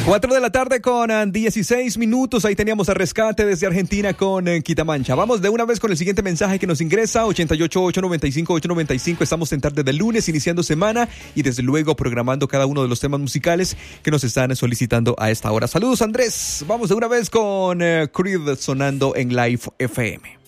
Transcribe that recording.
4 de la tarde con 16 minutos. Ahí teníamos a Rescate desde Argentina con Quitamancha. Vamos de una vez con el siguiente mensaje que nos ingresa: 888-895-895. Estamos en tarde de lunes, iniciando semana y desde luego programando cada uno de los temas musicales que nos están solicitando a esta hora. Saludos, Andrés. Vamos de una vez con Creed sonando en Live FM.